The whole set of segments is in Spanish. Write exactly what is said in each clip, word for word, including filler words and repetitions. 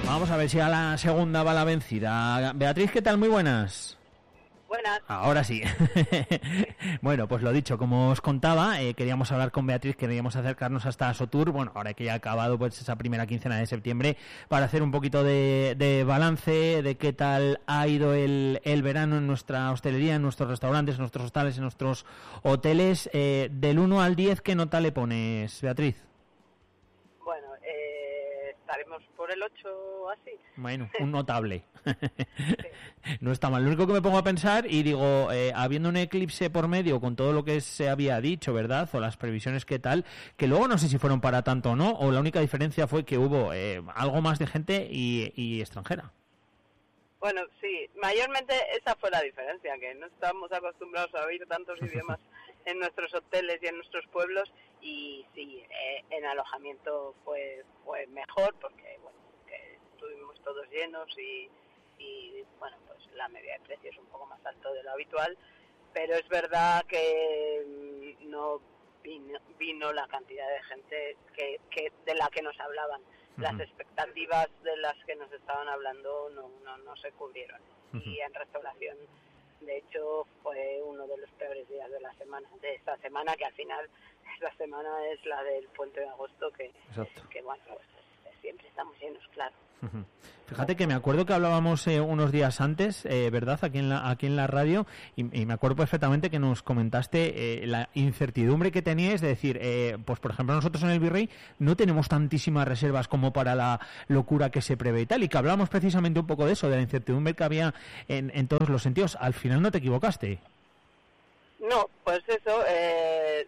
Vamos a ver si a la segunda va la vencida. Beatriz, ¿qué tal? Muy buenas. Buenas. Ahora sí. Bueno, pues lo dicho, como os contaba, eh, queríamos hablar con Beatriz, queríamos acercarnos hasta Sotur, bueno, ahora que ya ha acabado pues esa primera quincena de septiembre, para hacer un poquito de, de balance de qué tal ha ido el, el verano en nuestra hostelería, en nuestros restaurantes, en nuestros hostales, en nuestros hoteles. Eh, del uno al diez, ¿qué nota le pones, Beatriz? Bueno, eh, estaremos por el ocho así. Bueno, un notable. Sí. No está mal. Lo único que me pongo a pensar y digo, eh, habiendo un eclipse por medio con todo lo que se había dicho, ¿verdad? O las previsiones que tal, que luego no sé si fueron para tanto o no, o la única diferencia fue que hubo eh, algo más de gente y, y extranjera. Bueno, sí, mayormente esa fue la diferencia, que no estamos acostumbrados a oír tantos idiomas en nuestros hoteles y en nuestros pueblos, y sí, eh, en alojamiento fue, fue mejor, porque bueno, que estuvimos todos llenos y, y bueno, pues la media de precio es un poco más alto de lo habitual, pero es verdad que no vino, vino la cantidad de gente que, que de la que nos hablaban. Las expectativas de las que nos estaban hablando no, no, no se cubrieron. Uh-huh. Y en restauración, de hecho, fue uno de los peores días de la semana, de esta semana, que al final esta semana es la del puente de agosto, que, que bueno, pues, siempre estamos llenos, claro. Uh-huh. Fíjate que me acuerdo que hablábamos eh, unos días antes, eh, ¿verdad?, aquí en la aquí en la radio, y, y me acuerdo perfectamente que nos comentaste eh, la incertidumbre que teníais de decir, eh, pues por ejemplo nosotros en el Virrey no tenemos tantísimas reservas como para la locura que se prevé y tal, y que hablamos precisamente un poco de eso, de la incertidumbre que había en, en todos los sentidos. Al final no te equivocaste. No, pues eso, eh,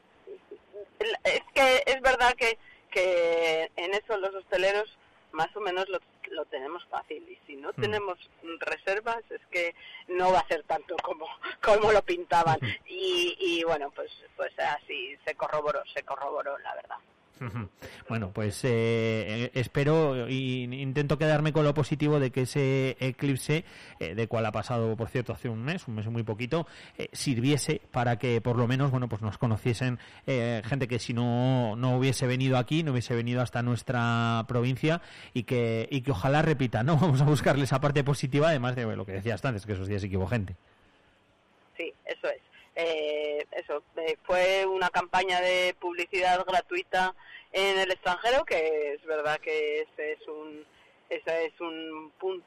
es que es verdad que, que en eso los hosteleros más o menos lo, lo tenemos fácil, y si no mm. tenemos reservas es que no va a ser tanto como como lo pintaban. y, y bueno, pues pues así se corroboró, se corroboró la verdad. Bueno, pues eh, espero y intento quedarme con lo positivo de que ese eclipse, eh, de cual ha pasado, por cierto, hace un mes, un mes muy poquito, eh, sirviese para que por lo menos, bueno, pues nos conociesen eh, gente que si no no hubiese venido aquí, no hubiese venido hasta nuestra provincia, y que y que ojalá repita, ¿no? Vamos a buscarle esa parte positiva, además de lo que decías antes, que esos días equivo gente. Sí, eso es. Eh, eso eh, fue una campaña de publicidad gratuita en el extranjero, que es verdad que ese es un ese es un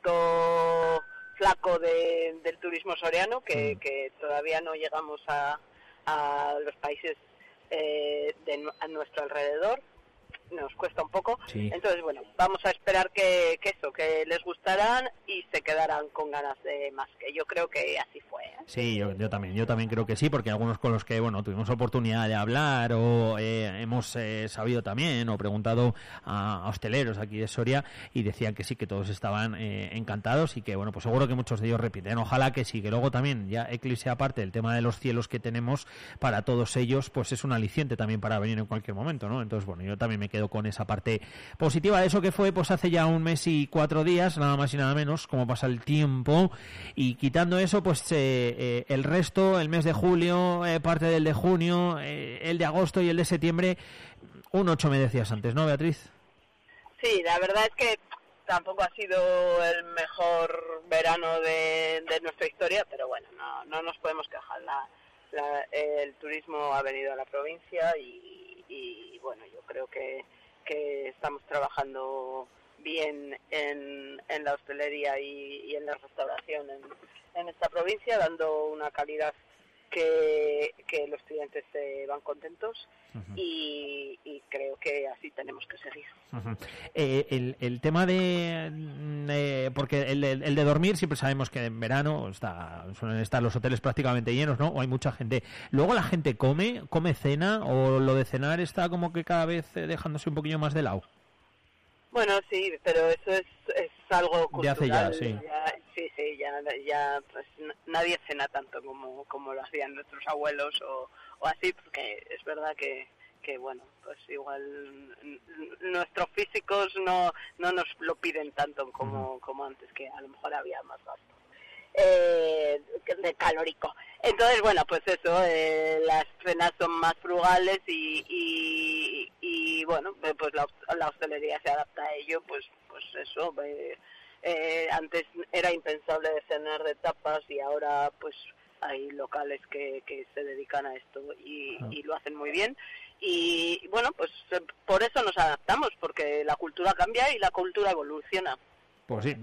punto flaco de, del turismo soriano, que, mm. que todavía no llegamos a, a los países eh, de a nuestro alrededor. Nos cuesta un poco, sí. Entonces bueno, vamos a esperar que, que eso, que les gustarán y se quedarán con ganas de más, que yo creo que así fue, ¿eh? Sí, yo, yo también, yo también creo que sí, porque algunos con los que bueno tuvimos oportunidad de hablar o eh, hemos eh, sabido también o preguntado a, a hosteleros aquí de Soria, y decían que sí, que todos estaban eh, encantados, y que bueno, pues seguro que muchos de ellos repiten. Ojalá que sí, que luego también ya eclipse aparte el tema de los cielos que tenemos para todos ellos, pues es un aliciente también para venir en cualquier momento, ¿no? Entonces bueno, yo también me quedo con esa parte positiva de eso, que fue pues hace ya un mes y cuatro días, nada más y nada menos, como pasa el tiempo. Y quitando eso, pues eh, eh, el resto, el mes de julio, eh, parte del de junio, eh, el de agosto y el de septiembre, un ocho me decías antes, ¿no, Beatriz? Sí, la verdad es que tampoco ha sido el mejor verano de, de nuestra historia, pero bueno, no, no nos podemos quejar. La, la, el turismo ha venido a la provincia y, y bueno, yo creo que que estamos trabajando bien en, en la hostelería y, y en la restauración en, en esta provincia, dando una calidad que, que los clientes se van contentos. Uh-huh. y, y creo que así tenemos que seguir. Uh-huh. Eh, el, el tema de... Eh, porque el, el, el de dormir siempre sabemos que en verano está, suelen estar los hoteles prácticamente llenos, ¿no? O hay mucha gente. Luego la gente come, come cena, o lo de cenar está como que cada vez dejándose un poquillo más de lado. Bueno, sí, pero eso es, es algo cultural. De hace ya, sí. Ya, sí, sí, ya, ya pues, nadie cena tanto como, como lo hacían nuestros abuelos o, o así, porque es verdad que, que bueno, pues igual n- nuestros físicos no no nos lo piden tanto como, uh-huh. como antes, que a lo mejor había más gasto. eh, de calórico. Entonces, bueno, pues eso, eh, las cenas son más frugales y, y, y bueno, pues la, la hostelería se adapta a ello, pues pues eso, eh, eh, antes era impensable cenar de tapas y ahora pues hay locales que, que se dedican a esto y, y lo hacen muy bien. Y bueno, pues por eso nos adaptamos, porque la cultura cambia y la cultura evoluciona. Pues sí,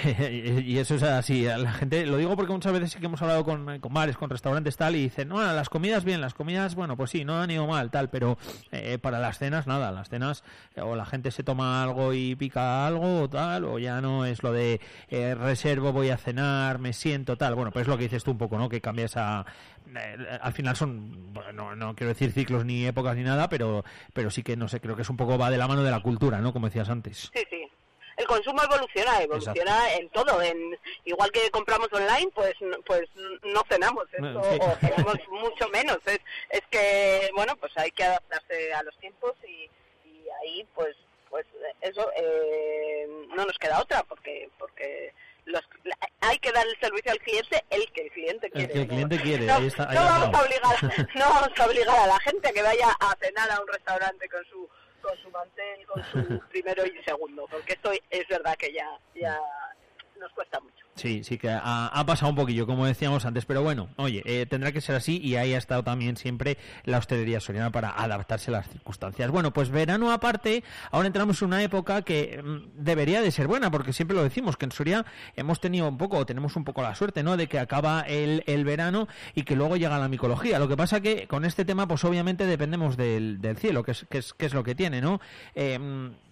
y eso es así. La gente, lo digo porque muchas veces sí que hemos hablado con, con bares, con restaurantes tal, y dicen, no, las comidas bien, las comidas, bueno, pues sí, no han ido mal, tal, pero eh, para las cenas, nada, las cenas, eh, o la gente se toma algo y pica algo, o tal, o ya no es lo de eh, reservo, voy a cenar, me siento, tal. Bueno, pues es lo que dices tú un poco, ¿no? Que cambia esa... Eh, al final son, bueno, no, no quiero decir ciclos ni épocas ni nada, pero pero sí que, no sé, creo que es un poco, va de la mano de la cultura, ¿no? Como decías antes. Sí, sí. El consumo evoluciona, evoluciona Exacto. en todo. En igual que compramos online, pues pues no cenamos eso, sí. o cenamos mucho menos. Es, es que, bueno, pues hay que adaptarse a los tiempos y, y ahí, pues pues eso, eh, no nos queda otra, porque porque los, hay que dar el servicio al cliente el que el cliente quiere. El que el cliente ¿no? quiere, no, ahí está. Ahí no, vamos a obligar, no vamos a obligar a la gente a que vaya a cenar a un restaurante con su con su mantel, con su primero y segundo, porque esto es verdad que ya ya nos cuesta mucho. Sí, sí que ha, ha pasado un poquillo, como decíamos antes, pero bueno, oye, eh, tendrá que ser así y ahí ha estado también siempre la hostelería soriana para adaptarse a las circunstancias. Bueno, pues verano aparte, ahora entramos en una época que mm, debería de ser buena, porque siempre lo decimos, que en Soria hemos tenido un poco, tenemos un poco la suerte, ¿no?, de que acaba el, el verano y que luego llega la micología. Lo que pasa que con este tema, pues obviamente dependemos del, del cielo, que es, que, es, que es lo que tiene, ¿no? Eh,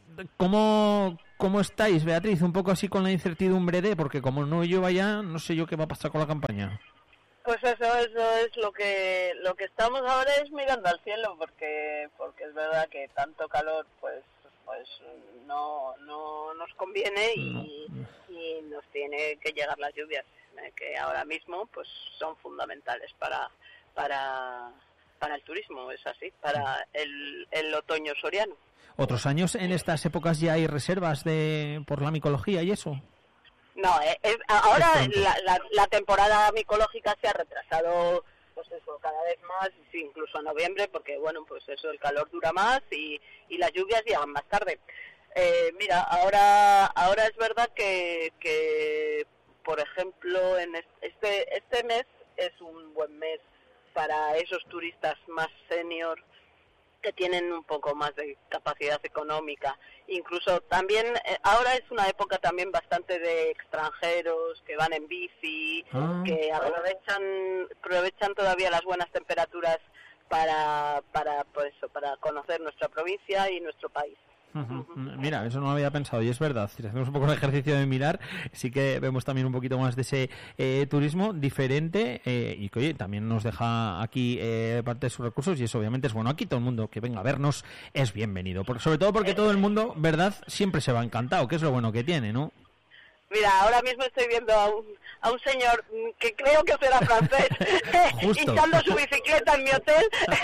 ¿Cómo, ¿Cómo estáis, Beatriz? Un poco así con la incertidumbre de, porque como no llueva ya, no sé yo qué va a pasar con la campaña. Pues eso, eso es lo que lo que estamos ahora es mirando al cielo, porque porque es verdad que tanto calor, pues pues no no nos conviene y, no. y nos tiene que llegar las lluvias, eh, que ahora mismo pues son fundamentales para para para el turismo, es así, para el, el otoño soriano. ¿Otros años en estas épocas ya hay reservas de por la micología y eso? No, eh, eh, ahora la, la, la temporada micológica se ha retrasado, pues eso, cada vez más, sí, incluso a noviembre, porque bueno, pues eso, el calor dura más y, y las lluvias llegan más tarde. Eh, mira, ahora ahora es verdad que, que, por ejemplo, en este este mes es un buen mes para esos turistas más senior que tienen un poco más de capacidad económica. Incluso también, eh, ahora es una época también bastante de extranjeros que van en bici, ah. que aprovechan aprovechan todavía las buenas temperaturas para para pues eso, para conocer nuestra provincia y nuestro país. Uh-huh. Mira, eso no lo había pensado y es verdad, si hacemos un poco el ejercicio de mirar, sí que vemos también un poquito más de ese eh, turismo diferente eh, y que oye, también nos deja aquí eh, parte de sus recursos y eso obviamente es bueno. Aquí todo el mundo que venga a vernos es bienvenido, por, sobre todo porque todo el mundo, verdad, siempre se va encantado, que es lo bueno que tiene, ¿no? Mira, ahora mismo estoy viendo a un, a un señor que creo que será francés hinchando su bicicleta en mi hotel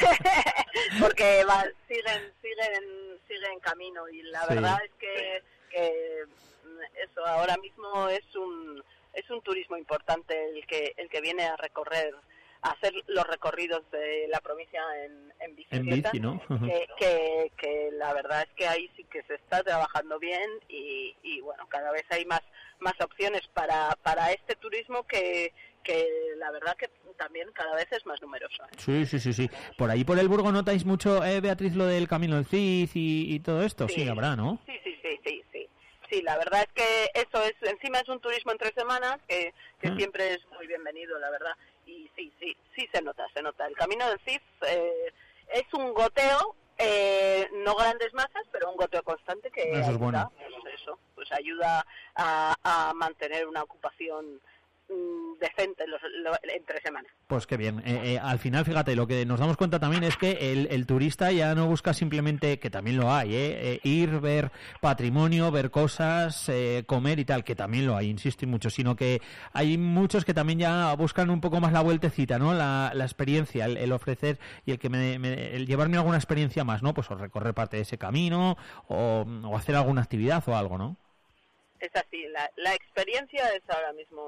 porque va, siguen siguen siguen en camino y la sí. verdad es que, que eso ahora mismo es un es un turismo importante el que el que viene a recorrer a hacer los recorridos de la provincia en, en bicicleta, en bici, ¿no? que, que, que la verdad es que ahí sí que se está trabajando bien y, y bueno, cada vez hay más más opciones para para este turismo que que la verdad que también cada vez es más numeroso, ¿eh? Sí, sí, sí, sí. Por ahí por el Burgo notáis mucho, eh, Beatriz, lo del Camino del Cid y, y todo esto, sí, sí habrá, ¿no? Sí, sí, sí, sí, sí. Sí, la verdad es que eso es, encima es un turismo en tres semanas que, que ah. siempre es muy bienvenido, la verdad. Y sí, sí, sí se nota, se nota. El Camino del Cid eh, es un goteo, eh, no grandes masas, pero un goteo constante que eso ayuda, es bueno. pues eso, pues ayuda a, a mantener una ocupación decente los, lo, entre semanas. Pues qué bien. Eh, eh, al final, fíjate, lo que nos damos cuenta también es que el, el turista ya no busca simplemente, que también lo hay, eh, eh, ir, ver patrimonio, ver cosas, eh, comer y tal, que también lo hay, insisto y mucho, sino que hay muchos que también ya buscan un poco más la vueltecita, ¿no? La, la experiencia, el, el ofrecer y el que me, me, el llevarme alguna experiencia más, ¿no? Pues o recorrer parte de ese camino o, o hacer alguna actividad o algo, ¿no? Es así, la, la experiencia es ahora mismo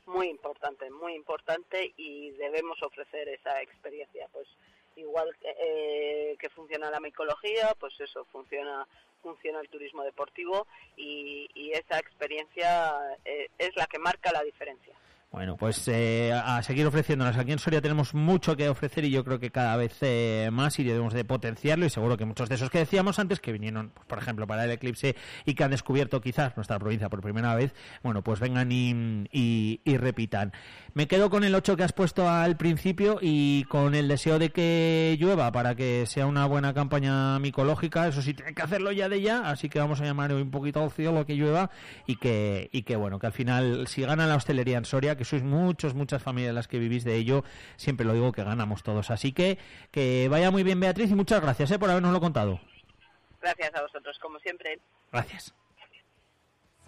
muy importante, muy importante y debemos ofrecer esa experiencia. Pues igual eh, que funciona la micología, pues eso, funciona funciona el turismo deportivo y, y esa experiencia eh, es la que marca la diferencia. Bueno, pues eh, a seguir ofreciéndonos. Aquí en Soria tenemos mucho que ofrecer y yo creo que cada vez eh, más y debemos de potenciarlo y seguro que muchos de esos que decíamos antes que vinieron, pues, por ejemplo, para el eclipse y que han descubierto quizás nuestra provincia por primera vez, bueno, pues vengan y, y, y repitan. Me quedo con el ocho que has puesto al principio y con el deseo de que llueva para que sea una buena campaña micológica. Eso sí, tiene que hacerlo ya de ya, así que vamos a llamar un poquito al cielo que llueva y que, y que bueno, que al final si gana la hostelería en Soria, que sois muchos, muchas familias las que vivís de ello, siempre lo digo que ganamos todos. Así que que vaya muy bien, Beatriz, y muchas gracias eh, por habernoslo contado. Gracias a vosotros, como siempre. Gracias.